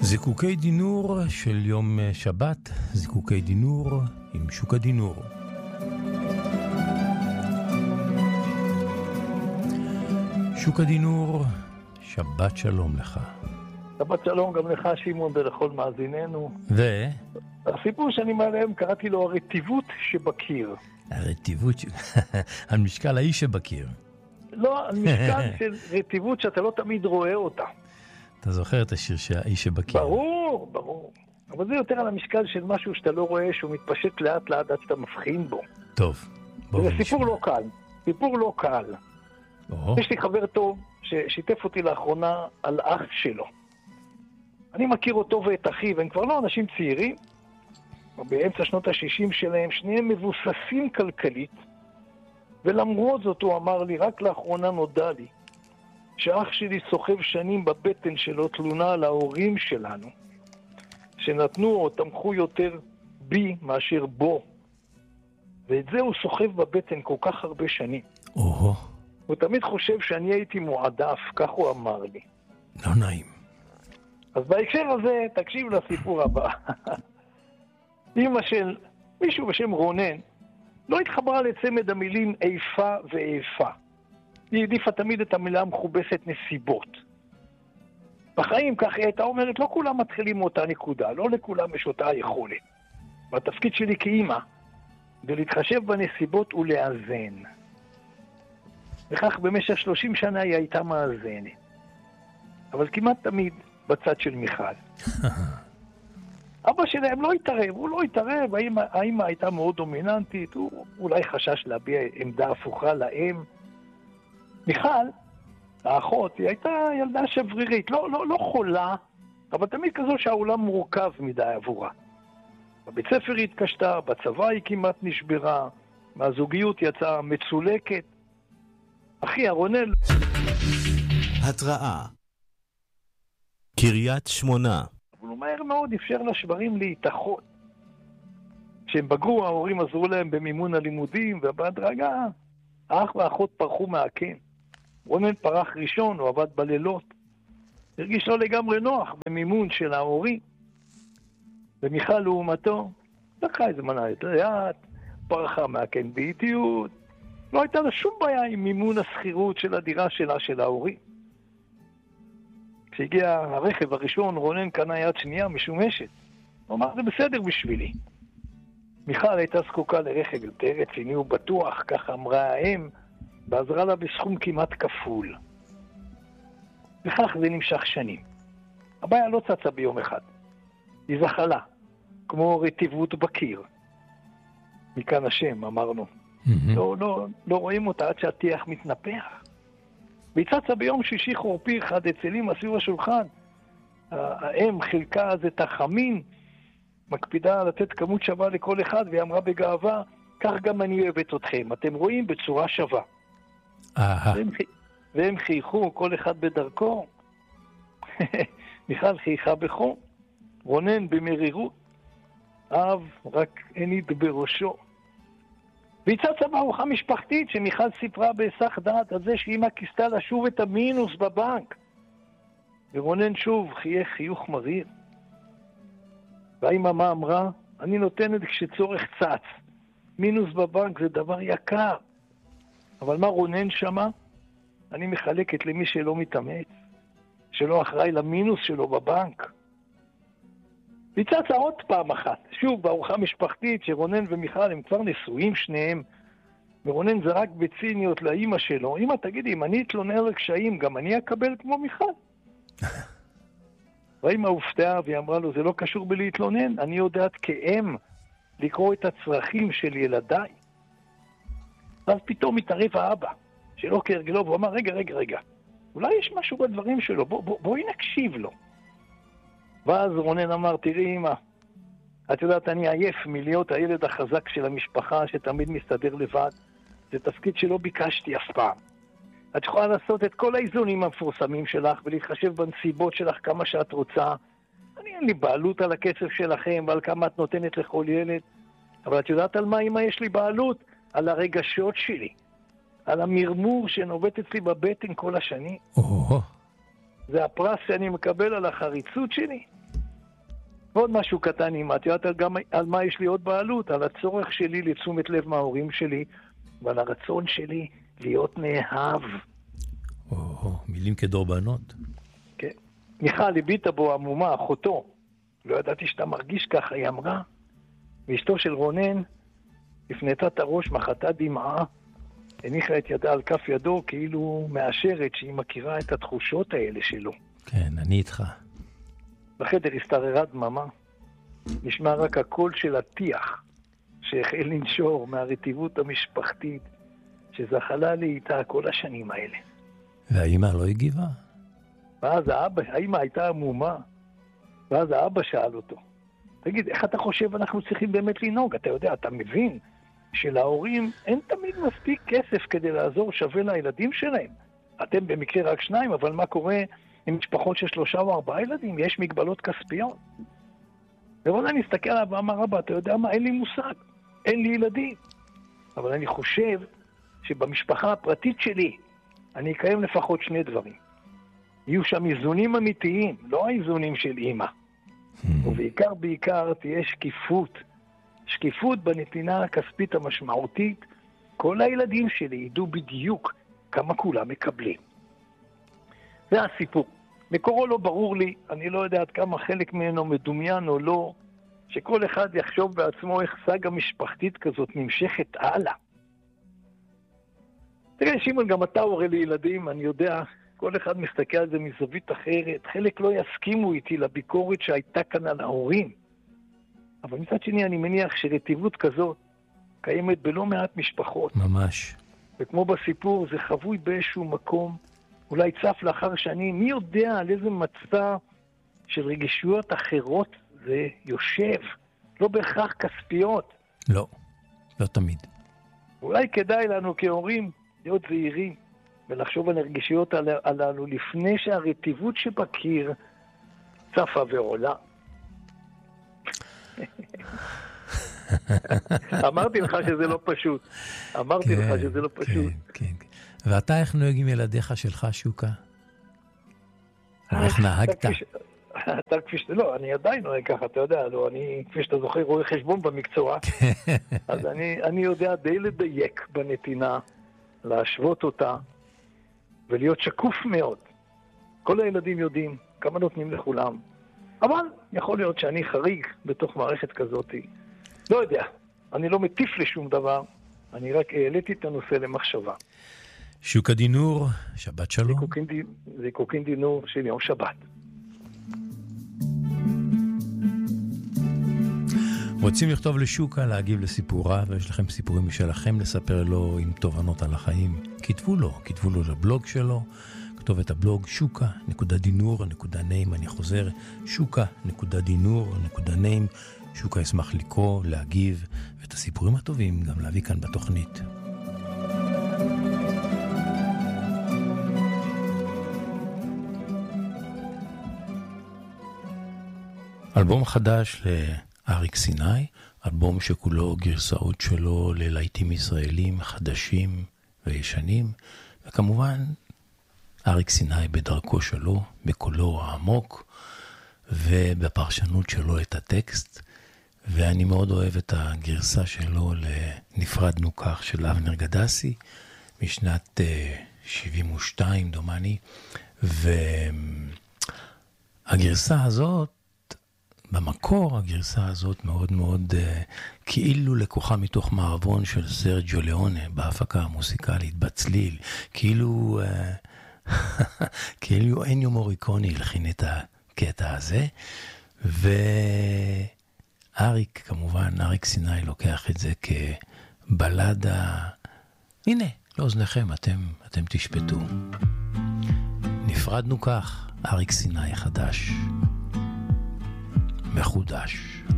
זיקוקי דינור של יום שבת, זיקוקי דינור עם שוק הדינור. שוק הדינור, שבת שלום לך. שבת שלום גם לך שמעון ולכל מאזיננו. הסיפור שאני מעליהם קראתי לו הרטיבות שבקיר. הרטיבות, על משקל האיש שבקיר. לא, על משקל של רטיבות שאתה לא תמיד רואה אותה. אתה זוכר את השיר שהאיש שבקיר? ברור, ברור. אבל זה יותר על המשקל של משהו שאתה לא רואה, שהוא מתפשט לאט לאט עד שאתה מבחין בו. טוב. זה סיפור לא קל. סיפור לא קל. יש לי חבר טוב ששיתף אותי לאחרונה על אח שלו. אני מכיר אותו ואת אחיו, הם כבר לא אנשים צעירים, באמצע שנות ה-60 שלהם, שניהם מבוססים כלכלית, ולמרות זאת הוא אמר לי, רק לאחרונה נודע לי, שאח שלי סוחב שנים בבטן שלו תלונה על ההורים שלנו, שנתנו או תמכו יותר בי מאשר בו, ואת זה הוא סוחב בבטן כל כך הרבה שנים. הוא תמיד חושב שאני הייתי מועדף, כך הוא אמר לי. לא נעים. אז בהקשר הזה, תקשיב לסיפור הבא. אמא של מישהו בשם רונן לא התחברה לצמד המילים איפה ואיפה. היא העדיפה תמיד את המילה המכובסת נסיבות. בחיים כך היא הייתה אומרת, לא כולם מתחילים מאותה נקודה, לא לכולם יש אותה יכולת. והתפקיד שלי כאמא, ולהתחשב בנסיבות ולאזן. וכך במשך 30 שנה היא הייתה מאזנת. אבל כמעט תמיד בצד של מיכל. אבא שלהם לא התערב, הוא לא התערב, האמא הייתה מאוד דומיננטית, הוא אולי חשש להביע עמדה הפוכה לאם. מיכל, האחות, היא הייתה ילדה שברירית, לא חולה, אבל תמיד כזו שהעולם מורכב מדי עבורה. בבית ספר היא התקשתה, בצבא היא כמעט נשברה, מהזוגיות יצאה מצולקת. אחי, הרונן... התראה קריית שמונה. אבל הוא מהר מאוד אפשר לשברים להתאחות. כשהם בגרו, ההורים עזרו להם במימון הלימודים, ובהדרגה האח והאחות פרחו מהקן. רונן פרח ראשון, הוא עבד בלילות. הרגיש לא לגמרי נוח במימון של ההורים. ומיכל לעומתו לקחה איזה מנה יותר לאט, פרחה מהקן באיטיות. לא הייתה לה שום בעיה עם מימון הסחירות של הדירה שלה של ההורים. כשהגיע הרכב הראשון, רונן קנה יד שנייה משומשת. הוא אמר, זה בסדר בשבילי. מיכל הייתה זקוקה לרכב יותר רציני ובטוח, ככה אמרה האם, ועזרה לה בסכום כמעט כפול. וכך זה נמשך שנים. הבעיה לא צצה ביום אחד. היא זחלה, כמו רטיבות בקיר. מכאן השם, אמרנו. לא רואים אותה עד שהטיח מתנפח. והיא צצה ביום שישי חורפי אחד אצל אמא סביב השולחן. האם חילקה אז את החמין, מקפידה לתת כמות שווה לכל אחד, והיא אמרה בגאווה, כך גם אני אוהבת אתכם. אתם רואים בצורה שווה. והם חייכו, כל אחד בדרכו. מיכל חייכה בחום, רונן במרירות, אב רק הניד בראשו. והיא צצה בארוחה משפחתית שמיכל סיפרה בהיסח דעת על זה שאמא כיסתה לשוב את המינוס בבנק. ורונן שוב חייך חיוך מריר. והאמא מה אמרה? אני נותנת כשצורך צץ. מינוס בבנק זה דבר יקר. אבל מה רונן שמע? אני מחלקת למי שלא מתאמץ, שלא אחראי למינוס שלו בבנק. והיא צצה עוד פעם אחת, שוב בארוחה משפחתית שרונן ומיכל הם כבר נשואים שניהם, ורונן זרק בציניות לאמא שלו, אמא תגידי, אם אני אתלונן על קשיים, גם אני אקבל כמו מיכל? והאמא הופתעה והיא אמרה לו, זה לא קשור בלהתלונן, אני יודעת כאם לקרוא את הצרכים של ילדיי. ואז פתאום מתערב האבא, שלא כהרגלו, והוא אמר, רגע, אולי יש משהו בדברים שלו, בואי נקשיב לו. ואז רונן אמר, תראי אמא, את יודעת, אני עייף מלהיות הילד החזק של המשפחה שתמיד מסתדר לבד. זה תפקיד שלא ביקשתי אף פעם. את יכולה לעשות את כל האיזונים המפורסמים שלך ולהתחשב בנסיבות שלך כמה שאת רוצה. אין לי בעלות על הכסף שלכם ועל כמה את נותנת לכל ילד. אבל את יודעת על מה אמא יש לי בעלות? על הרגשות שלי. על המרמור שנובט אצלי בבטן כל השנים. זה הפרס שאני מקבל על החריצות שלי. ועוד משהו קטן, אם את יודעת גם על מה יש לי עוד בעלות, על הצורך שלי לתשומת לב מההורים שלי, ועל הרצון שלי להיות נאהב. מילים כדורבנות. כן. מיכל הביטה בו עמומה, אחותו. לא ידעתי שאתה מרגיש ככה, היא אמרה. ואשתו של רונן הפנתה את הראש, מחתה דמעה, הניחה את ידה על כף ידו, כאילו מאשרת שהיא מכירה את התחושות האלה שלו. כן, אני איתך. בחדר הסתררה דממה. נשמע רק הקול של הטיח, שהחל לנשור מהרטיבות המשפחתית, שזחלה לי איתה כל השנים האלה. והאמא לא הגיבה? ואז האמא הייתה עמומה, ואז האבא שאל אותו, תגיד, איך אתה חושב אנחנו צריכים באמת לנהוג? אתה יודע, אתה מבין שלהורים אין תמיד מספיק כסף כדי לעזור שווה לילדים שלהם. אתם במקרה רק 2, אבל מה קורה עם משפחות של 3 או 4 ילדים? יש מגבלות כספיות. ורונן נסתכל עליו ואמר, אבא, אתה יודע מה? אין לי מושג. אין לי ילדים. אבל אני חושב שבמשפחה הפרטית שלי אני אקיים לפחות 2 דברים. יהיו שם איזונים אמיתיים, לא האיזונים של אמא. ובעיקר תהיה שקיפות. שקיפות בנתינה הכספית המשמעותית. כל הילדים שלי ידעו בדיוק כמה כולם מקבלים. זה הסיפור. מקורו לא ברור לי, אני לא יודע עד כמה חלק ממנו מדומיין או לא, שכל אחד יחשוב בעצמו איך סגה משפחתית כזאת נמשכת הלאה. תראה, שמעון, גם אתה הורה לילדים, אני יודע, כל אחד מסתכל על זה מזווית אחרת, חלק לא יסכימו איתי לביקורת שהייתה כאן על ההורים. אבל מצד שני, אני מניח שרטיבות כזאת קיימת בלא מעט משפחות. ממש. וכמו בסיפור, זה חבוי באיזשהו מקום, אולי צף לאחר שנים, מי יודע על איזה מצב של רגישויות אחרות זה יושב, לא בהכרח כספיות. לא, לא תמיד. אולי כדאי לנו כהורים להיות זהירים, ולחשוב על הרגישויות הללו לפני שהרטיבות שבקיר צפה ועולה. אמרתי לך שזה לא פשוט. אמרתי לך שזה לא פשוט. כן. ואתה איך נוהג עם ילדיך שלך, שוקה? איך נהגת? אתה כפי שאתה, לא, אני עדיין נוהג ככה, אתה יודע, לא, אני, כפי שאתה זוכר, רואה חשבון במקצוע, אז אני יודע די לדייק בנתינה, להשוות אותה, ולהיות שקוף מאוד. כל הילדים יודעים כמה נותנים לכולם, אבל יכול להיות שאני חריג בתוך מערכת כזאת. לא יודע, אני לא מטיף לשום דבר, אני רק העליתי את הנושא למחשבה. שוקה דינור, שבת שלום. זיקוקין דינור של יום שבת. רוצים לכתוב לשוקה, להגיב לסיפורה, ויש לכם סיפורים משלכם לספר לו עם תובנות על החיים. כתבו לו לבלוג שלו, כתוב את הבלוג שוקה.דינור.name, אני חוזר, שוקה.דינור.name, שוקה ישמח לקרוא, להגיב, ואת הסיפורים הטובים גם להביא כאן בתוכנית. אלבום חדש לאריק סיני, אלבום שכולו גרסאות שלו ללהיטים ישראלים חדשים וישנים, וכמובן אריק סיני בדרכו שלו, בקולו העמוק ובפרשנות שלו את הטקסט, ואני מאוד אוהב את הגרסה שלו לנפרדנו כך של אבנר גדסי משנת 72 דומני, והגרסה הזאת במקור, הגרסה הזאת מאוד מאוד כאילו לקוחה מתוך מערבון של סרג'יו ליאונה בהפקה המוסיקלית, בצליל, כאילו אניו מוריקוני הלחין את הקטע הזה, ואריק, כמובן, אריק סיני לוקח את זה כבלדה, הנה, לאוזניכם, אתם תשפטו. נפרדנו כך, אריק סיני חדש. מחודש.